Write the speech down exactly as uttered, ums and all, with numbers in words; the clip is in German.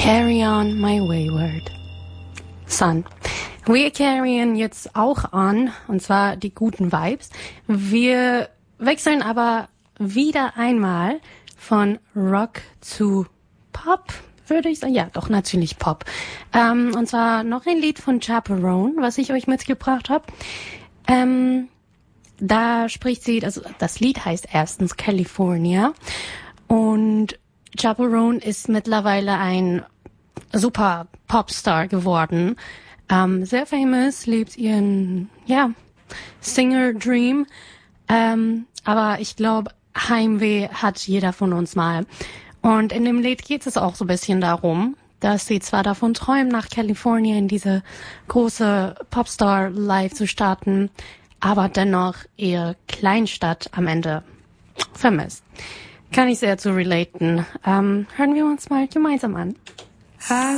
Carry on my wayward son. Wir carryen jetzt auch an, und zwar die guten Vibes. Wir wechseln aber wieder einmal von Rock zu Pop, würde ich sagen. Ja, doch, natürlich Pop. Ähm, und zwar noch ein Lied von Chaperone, was ich euch mitgebracht habe. Ähm, da spricht sie, also das Lied heißt erstens California. Und Chaperone ist mittlerweile ein super Popstar geworden. Ähm, sehr famous, lebt ihren, ja, Singer-Dream. Ähm, aber ich glaube, Heimweh hat jeder von uns mal. Und in dem Lied geht es auch so ein bisschen darum, dass sie zwar davon träumen, nach Kalifornien in diese große Popstar-Life zu starten, aber dennoch ihre Kleinstadt am Ende vermisst. Kann ich sehr zu relaten. Ähm, hören wir uns mal gemeinsam an.